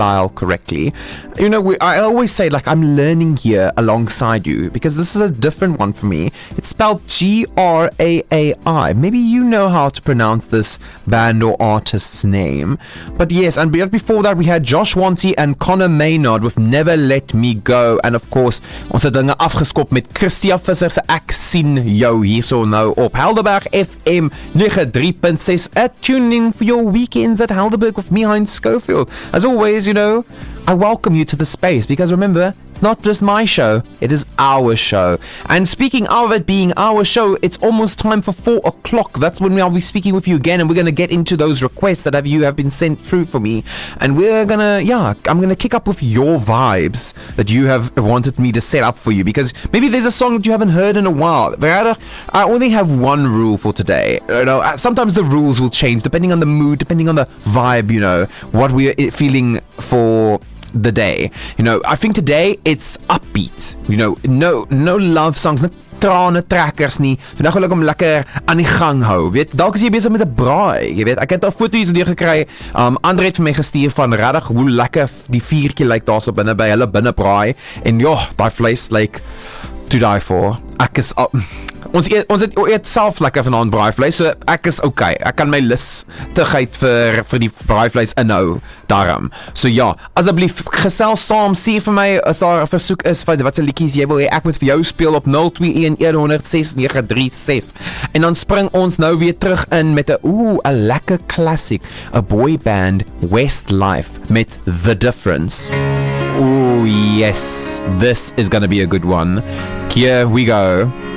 style correctly. You know, I always say, like, I'm learning here alongside you, because this is a different one for me. It's spelled Graai. Maybe you know how to pronounce this band or artist's name. But yes, and before that we had Josh Wanty and Connor Maynard with Never Let Me Go. And of course, ons het dinge afgeskop met Christia Visser se Ek sien jou hierso nou op Helderberg FM 93.6. Tune in for your weekends at Helderberg with me, Heinz Schofield. As always, you know, I welcome you to the space, because remember, it's not just my show, it is our show. And speaking of it being our show, it's almost time for 4 o'clock. That's when I'll be speaking with you again, and we're going to get into those requests that have been sent through for me. And I'm going to kick up with your vibes that you have wanted me to set up for you, because maybe there's a song that you haven't heard in a while. I only have one rule for today. You know, sometimes the rules will change depending on the mood, depending on the vibe, you know, what we're feeling for the day. You know, I think today it's upbeat. You know, no love songs, net trane trekkers nie. Vandag wil ek hom lekker aan die gang hou. Weet, dalk is jy besig met 'n braai, jy weet. Ek het al foto's deur gekry. Andre het vir my gestuur van regtig hoe lekker die vuurtjie lyk daarso binne by hulle binnebraai, en daai vleis lyk to die for. Ek is ons eet self lekker vanaand braaivleis, so ek is okay. Ek kan my lustigheid vir die braaivleis inhou daarom. So ja, asseblief gesels saam, sê vir my as daar 'n versoek is van wat se liedjies jy wil hê ek moet vir jou speel op 021106936. En dan spring ons nou weer terug in met 'n lekker classic, 'n boy band, Westlife met The Difference. Ooh, yes, this is gonna be a good one. Here we go.